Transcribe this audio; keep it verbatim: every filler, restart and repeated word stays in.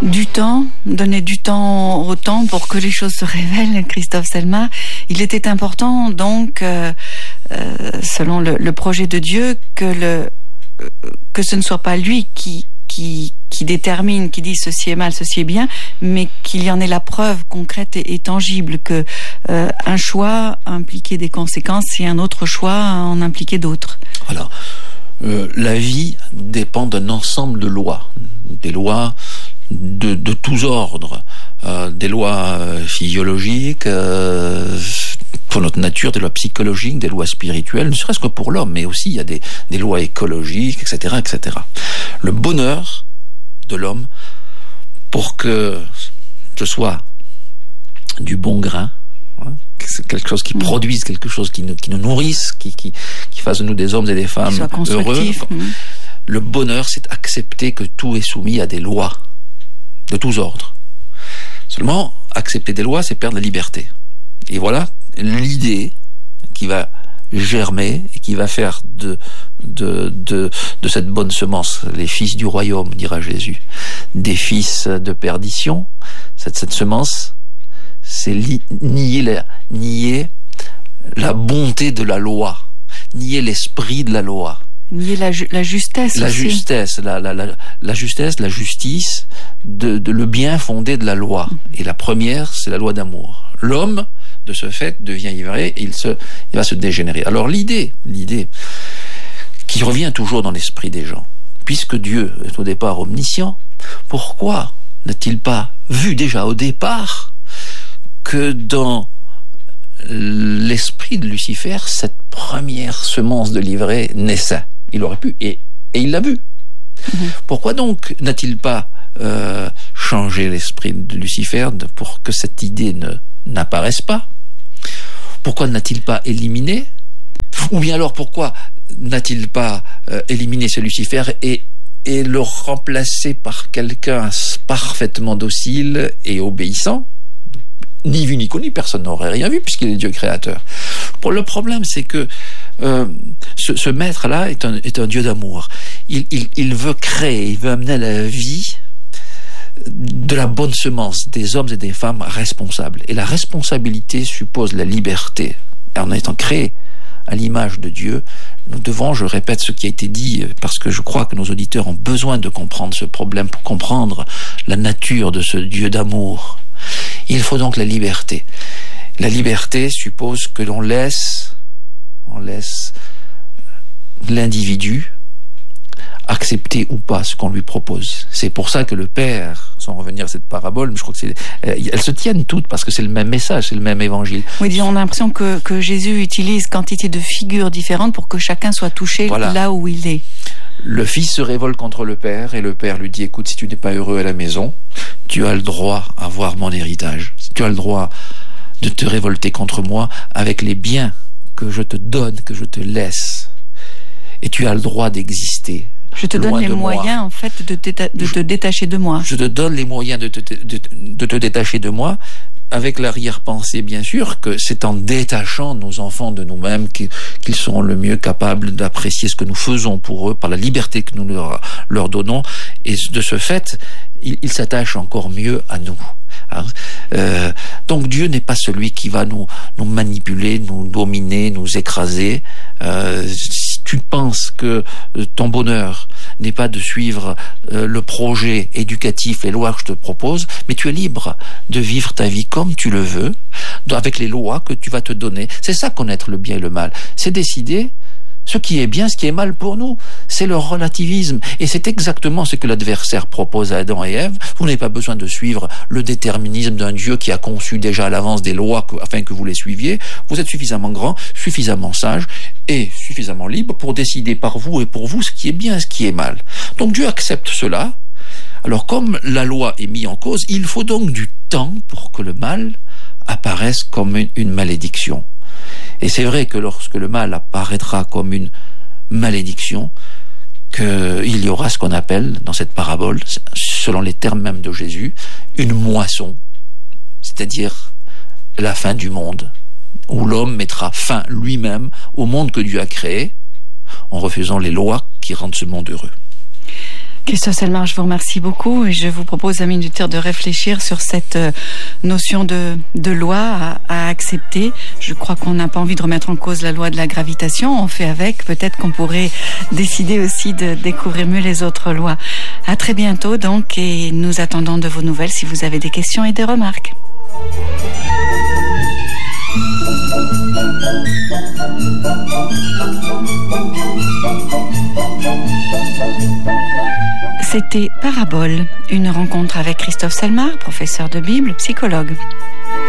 Du temps, donner du temps au temps pour que les choses se révèlent, Christophe Selma. Il était important donc, euh, euh, selon le, le projet de Dieu, que le euh, que ce ne soit pas lui qui qui qui détermine, qui dit ceci est mal, ceci est bien, mais qu'il y en ait la preuve concrète et, et tangible, que euh, un choix impliquait des conséquences et un autre choix en impliquait d'autres. Voilà. Euh, la vie dépend d'un ensemble de lois, des lois de, de tous ordres, euh, des lois euh, physiologiques, euh, pour notre nature, des lois psychologiques, des lois spirituelles, ne serait-ce que pour l'homme, mais aussi il y a des, des lois écologiques, et cetera, et cetera. Le bonheur de l'homme, pour que ce soit du bon grain, hein, c'est quelque chose qui mmh. produise, quelque chose qui nous, qui nous nourrisse, qui, qui, qui fasse de nous des hommes et des femmes heureux. Mmh. Le bonheur, c'est accepter que tout est soumis à des lois de tous ordres. Seulement, accepter des lois, c'est perdre la liberté. Et voilà l'idée qui va germer et qui va faire de, de, de, de cette bonne semence les fils du royaume, dira Jésus, des fils de perdition. Cette, cette semence, c'est li, nier, la, nier la bonté de la loi, nier l'esprit de la loi. Nier la, ju- la justesse la aussi. Justesse, la, la, la, la justesse, la justice, de, de le bien fondé de la loi. Et la première, c'est la loi d'amour. L'homme, de ce fait, devient ivré et il, se, il va se dégénérer. Alors l'idée, l'idée qui revient toujours dans l'esprit des gens, puisque Dieu est au départ omniscient, pourquoi n'a-t-il pas vu déjà au départ que dans l'esprit de Lucifer, cette première semence de l'ivraie naissait? Il aurait pu, et, et il l'a vu. Mmh. Pourquoi donc n'a-t-il pas euh, changé l'esprit de Lucifer pour que cette idée ne, n'apparaisse pas? Pourquoi n'a-t-il pas éliminé? Ou bien alors pourquoi n'a-t-il pas euh, éliminé ce Lucifer et, et le remplacé par quelqu'un parfaitement docile et obéissant? Ni vu ni connu, personne n'aurait rien vu puisqu'il est Dieu créateur. Pour le problème, c'est que euh, ce, ce maître-là est un, est un Dieu d'amour. Il, il, il veut créer, il veut amener à la vie de la bonne semence des hommes et des femmes responsables. Et la responsabilité suppose la liberté. Et en étant créé à l'image de Dieu, nous devons, je répète ce qui a été dit, parce que je crois que nos auditeurs ont besoin de comprendre ce problème pour comprendre la nature de ce Dieu d'amour. Il faut donc la liberté. La liberté suppose que l'on laisse, on laisse l'individu accepter ou pas ce qu'on lui propose. C'est pour ça que le Père, sans revenir à cette parabole, mais je crois que c'est, elles se tiennent toutes parce que c'est le même message, c'est le même évangile. Oui, disons, on a l'impression que, que Jésus utilise quantité de figures différentes pour que chacun soit touché voilà. là où il est. Le fils se révolte contre le père et le père lui dit: écoute, si tu n'es pas heureux à la maison, tu as le droit à voir mon héritage. Tu as le droit de te révolter contre moi avec les biens que je te donne, que je te laisse. Et tu as le droit d'exister. Je te donne les moyens, moi. en fait, de, déta- de je, te détacher de moi. Je te donne les moyens de te, de, de te détacher de moi, avec l'arrière-pensée, bien sûr, que c'est en détachant nos enfants de nous-mêmes qu'ils seront le mieux capables d'apprécier ce que nous faisons pour eux, par la liberté que nous leur, leur donnons. Et de ce fait, ils, ils s'attachent encore mieux à nous. Hein euh, donc Dieu n'est pas celui qui va nous, nous manipuler, nous dominer, nous écraser. Euh, si tu penses que ton bonheur n'est pas de suivre euh, le projet éducatif, les lois que je te propose, mais tu es libre de vivre ta vie comme tu le veux, avec les lois que tu vas te donner. C'est ça, connaître le bien et le mal. C'est décider ce qui est bien, ce qui est mal pour nous. C'est le relativisme. Et c'est exactement ce que l'adversaire propose à Adam et Ève. Vous n'avez pas besoin de suivre le déterminisme d'un Dieu qui a conçu déjà à l'avance des lois que, afin que vous les suiviez. Vous êtes suffisamment grand, suffisamment sage et suffisamment libre pour décider par vous et pour vous ce qui est bien et ce qui est mal. Donc Dieu accepte cela. Alors comme la loi est mise en cause, il faut donc du temps pour que le mal apparaisse comme une, une malédiction. Et c'est vrai que lorsque le mal apparaîtra comme une malédiction, qu'il y aura ce qu'on appelle, dans cette parabole, selon les termes même de Jésus, une moisson, c'est-à-dire la fin du monde, où l'homme mettra fin lui-même au monde que Dieu a créé, en refusant les lois qui rendent ce monde heureux. Christophe Selmar, je vous remercie beaucoup et je vous propose, amis auditeurs, de réfléchir sur cette notion de, de loi à, à accepter. Je crois qu'on n'a pas envie de remettre en cause la loi de la gravitation, on fait avec. Peut-être qu'on pourrait décider aussi de découvrir mieux les autres lois. À très bientôt donc, et nous attendons de vos nouvelles si vous avez des questions et des remarques. C'était Parabole, une rencontre avec Christophe Selmar, professeur de Bible, psychologue.